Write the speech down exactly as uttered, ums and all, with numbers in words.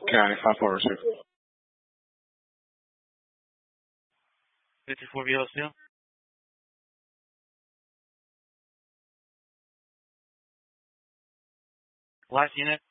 County five four receive. fifty-four V L C. Last unit.